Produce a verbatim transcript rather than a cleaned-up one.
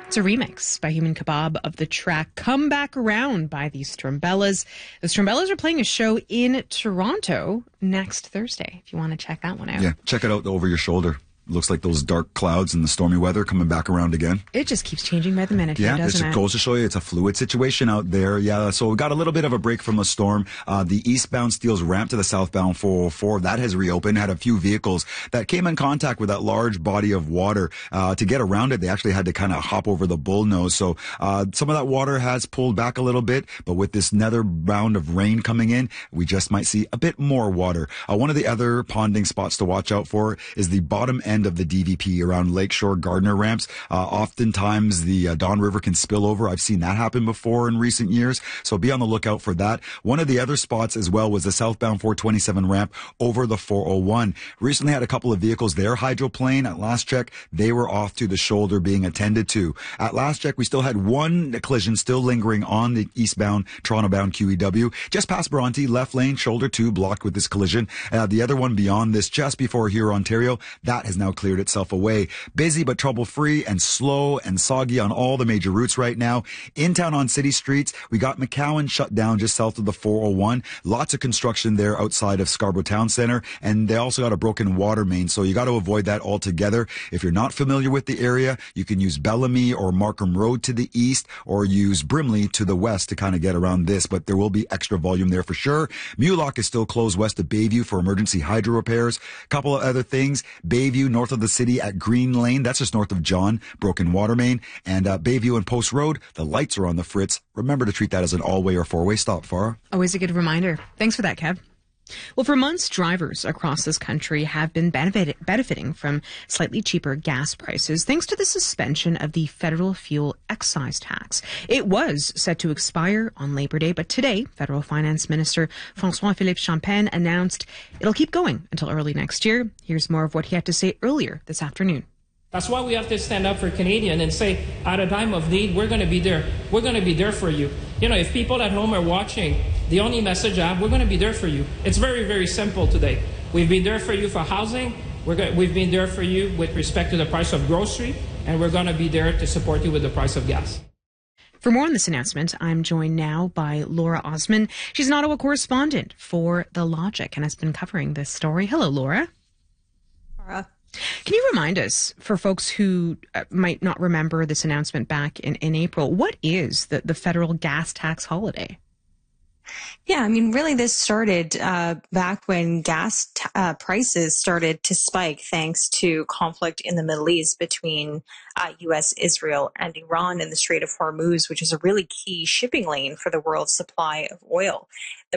It's a remix by Human Kebab of the track Come Back Around by the Strumbellas. The Strumbellas are playing a show in Toronto next Thursday, if you want to check that one out. Yeah, check it out over your shoulder. Looks like those dark clouds and the stormy weather coming back around again. It just keeps changing by the minute yeah, here, doesn't it? it? goes to show you it's a fluid situation out there. Yeah, so we got a little bit of a break from the storm. Uh, the eastbound Steeles ramp to the southbound four oh four, that has reopened. Had a few vehicles that came in contact with that large body of water. Uh, to get around it, they actually had to kind of hop over the bullnose. So uh, some of that water has pulled back a little bit, but with this another round of rain coming in, we just might see a bit more water. Uh, one of the other ponding spots to watch out for is the bottom end of the D V P around Lakeshore Gardner ramps. Uh, oftentimes the uh, Don River can spill over. I've seen that happen before in recent years, so be on the lookout for that. One of the other spots as well was the southbound four twenty-seven ramp over the four oh one. Recently had a couple of vehicles there hydroplane. At last check, they were off to the shoulder being attended to. At last check, we still had one collision still lingering on the eastbound Toronto-bound Q E W. Just past Bronte, left lane, shoulder two blocked with this collision. Uh, the other one beyond this, just before here, Ontario, that has now cleared itself away. Busy but trouble-free and slow and soggy on all the major routes right now. In town on city streets, we got McCowan shut down just south of the four oh one. Lots of construction there outside of Scarborough Town Centre, and they also got a broken water main, so you got to avoid that altogether. If you're not familiar with the area, you can use Bellamy or Markham Road to the east, or use Brimley to the west to kind of get around this, but there will be extra volume there for sure. Mulock is still closed west of Bayview for emergency hydro repairs. Couple of other things. Bayview, north of the city at Green Lane, that's just north of John, broken water main. And uh, Bayview and Post Road, the lights are on the fritz. Remember to treat that as an all-way or four-way stop, Farah. Always a good reminder. Thanks for that, Kev. Well, for months, drivers across this country have been benefit- benefiting from slightly cheaper gas prices thanks to the suspension of the federal fuel excise tax. It was set to expire on Labor Day, but today, Federal Finance Minister François-Philippe Champagne announced it'll keep going until early next year. Here's more of what he had to say earlier this afternoon. That's why we have to stand up for Canadians and say, at a time of need, we're going to be there. We're going to be there for you. You know, if people at home are watching, the only message I have, we're going to be there for you. It's very, very simple today. We've been there for you for housing. We're go- we've been there for you with respect to the price of grocery. And we're going to be there to support you with the price of gas. For more on this announcement, I'm joined now by Laura Osman. She's an Ottawa correspondent for The Logic and has been covering this story. Hello, Laura. Laura. Can you remind us, for folks who uh, might not remember this announcement back in, in April, what is the, the federal gas tax holiday? Yeah, I mean, really, this started uh, back when gas t- uh, prices started to spike thanks to conflict in the Middle East between uh, U S, Israel, and Iran in the Strait of Hormuz, which is a really key shipping lane for the world's supply of oil. The